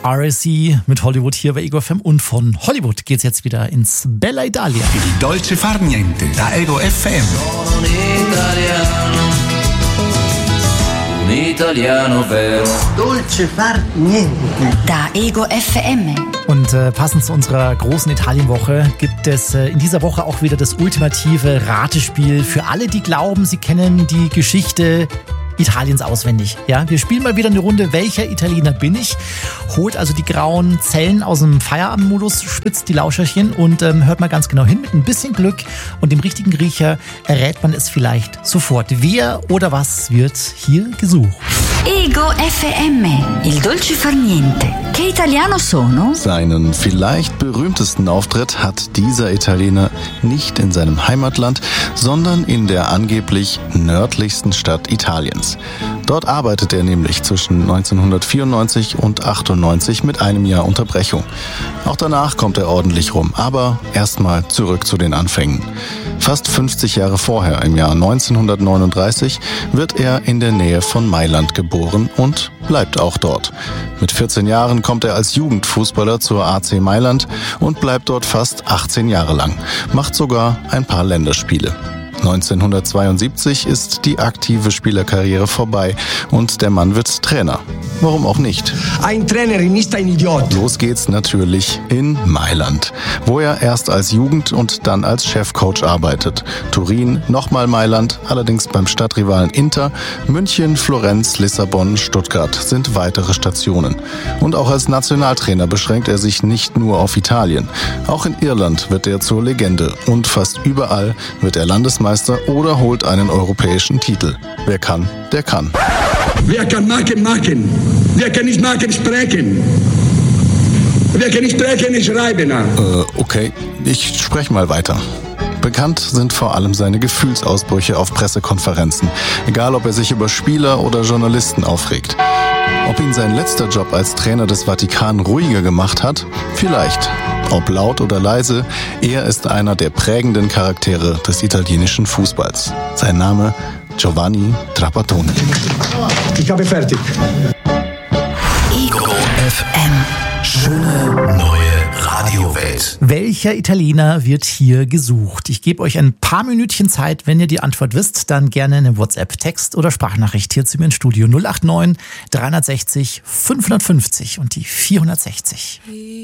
RSC mit Hollywood hier bei Ego FM. Und von Hollywood geht's jetzt wieder ins Bella Italia. Il dolce far niente da Ego FM. Un italiano vero. Dolce far niente. Da Ego FM. Und passend zu unserer großen Italienwoche gibt es in dieser Woche auch wieder das ultimative Ratespiel für alle, die glauben, sie kennen die Geschichte Italiens auswendig. Ja, wir spielen mal wieder eine Runde, welcher Italiener bin ich? Holt also die grauen Zellen aus dem Feierabendmodus, spitzt die Lauscherchen und hört mal ganz genau hin. Mit ein bisschen Glück und dem richtigen Riecher errät man es vielleicht sofort. Wer oder was wird hier gesucht? Ego FM, il dolce far niente. Che italiano sono? Seinen vielleicht berühmtesten Auftritt hat dieser Italiener nicht in seinem Heimatland, sondern in der angeblich nördlichsten Stadt Italiens. Dort arbeitet er nämlich zwischen 1994 und 98 mit einem Jahr Unterbrechung. Auch danach kommt er ordentlich rum, aber erstmal zurück zu den Anfängen. Fast 50 Jahre vorher, im Jahr 1939, wird er in der Nähe von Mailand geboren und bleibt auch dort. Mit 14 Jahren kommt er als Jugendfußballer zur AC Mailand und bleibt dort fast 18 Jahre lang, macht sogar ein paar Länderspiele. 1972 ist die aktive Spielerkarriere vorbei und der Mann wird Trainer. Warum auch nicht? Ein Trainer ist ein Idiot. Los geht's natürlich in Mailand, wo er erst als Jugend- und dann als Chefcoach arbeitet. Turin, nochmal Mailand, allerdings beim Stadtrivalen Inter, München, Florenz, Lissabon, Stuttgart sind weitere Stationen. Und auch als Nationaltrainer beschränkt er sich nicht nur auf Italien. Auch in Irland wird er zur Legende und fast überall wird er Landesmeister oder holt einen europäischen Titel. Wer kann, der kann. Wer kann machen, machen. Wer kann nicht machen, sprechen. Wer kann nicht sprechen, schreiben. Okay, ich spreche mal weiter. Bekannt sind vor allem seine Gefühlsausbrüche auf Pressekonferenzen, egal ob er sich über Spieler oder Journalisten aufregt. Ob ihn sein letzter Job als Trainer des Vatikan ruhiger gemacht hat? Vielleicht. Ob laut oder leise, er ist einer der prägenden Charaktere des italienischen Fußballs. Sein Name Giovanni Trapattoni. Ich habe fertig. Ego FM. Schöne neue Radiowelt. Welcher Italiener wird hier gesucht? Ich gebe euch ein paar Minütchen Zeit. Wenn ihr die Antwort wisst, dann gerne eine WhatsApp-Text- oder Sprachnachricht hier zu mir ins Studio 089 360 550 und die 460.